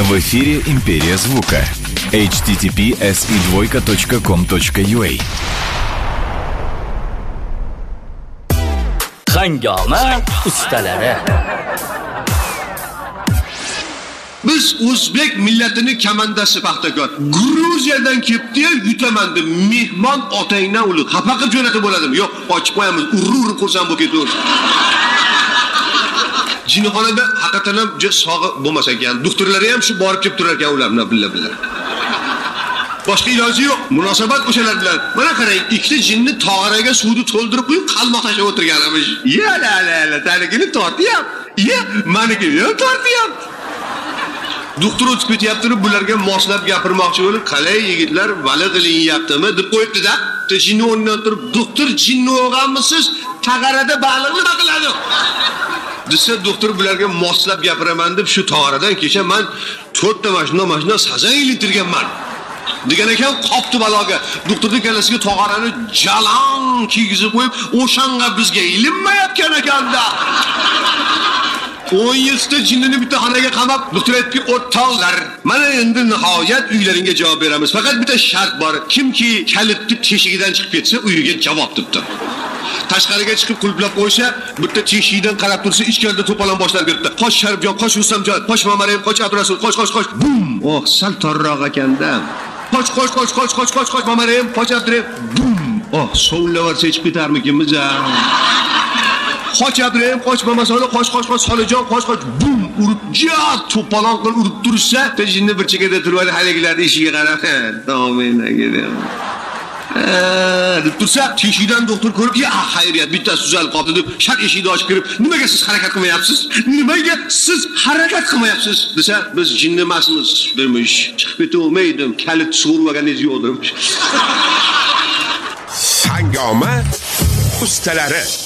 В эфире «Империя звука». https://com.ua Hangoma ustalari. Biz o'zbek millatining kamandasi Paxtakor. Gruziyadan kelibdi, yutaman deb mehmon otangdan ulug' xafa qilib jo'natib bo'ladimi? Yo'q, ochib qo'yamiz. Urur xursand bo'lib ketaversin. Jinxonada haqiqatan ham sog'i bo'lmas ekan. Doktorlar ham shu borib kelib turar ekan ularni billa. Boshqa iloji yo'q. Munosabat o'shalar bilan. Mana qarang, ikkita jinni tog'araga suvni to'ldirib qo'yib, qalmoq tashib o'tirganimiz. Ya la, tanigini tortiyam. Ya, meniki ham tortiyam. Doktor o'tib ketyapti-ku, bularga moslab gapirmoqchi bo'lib, qalay yigitlar, vali qilinyaptimi deb qo'yibdi-da. Jinni o'rnidan turib, "Doktor, jinni o'g'anmisiz? Tag'arada baliqni nima qiladi?" Desa, doktor bularga moslab gapiraman deb shu tog'aradan kecha men 4 ta mashina sazang iltirganman. Degan ekan, qopti baloga. Doktorning kallasiga tog'arani jalang kiygizib qo'yib, o'shanga bizga ilinmayotgan ekanda. 17 ta jinnini bitta xonaga qamab, doktor aytibki, "O'rtoqlar, mana endi nihoyat uylaringga javob beramiz. Faqat bitta shart bor. Kimki kalitni teshigidan chiqib ketsa, uyiga javob debdi. Tashqariga chiqib qulplab qo'ysa, bitta teshikdan qarab tursa, ichkarida to'polon boshlar beribdi. Qoch Sharifjon, qoch Rustamjon, qoch Mamarev, qoch Abdurasul, qoch. Bum! Oh, sal torroq ekanda. Qoch Mamarev, qoch Abdurav. Bum! Oh, sovunlavarsa chiqib ketarmikinmiz a? Qoch Abdurav, qoch Mamasoli, qoch Solijon, qoch. Bum! Urib, to'polon qilib urib tursa, jinni bir chekada turib, haligilarning ishiga qarab, "To'mina kedim." deb tursa, teshikdan doktor ko'rib, "Ya, xayriyat, bittasi tuzalib qoldi" deb shart eshikni ochib kirib, "Nimaga siz harakat qilmayapsiz? Nimaga siz harakat qilmayapsiz?" desa, "Biz jinni emasmiz" demiş. Chiqib ketavermaydim, kalit sug'urmaganingiz yo'q demiş. Hangoma ustalari.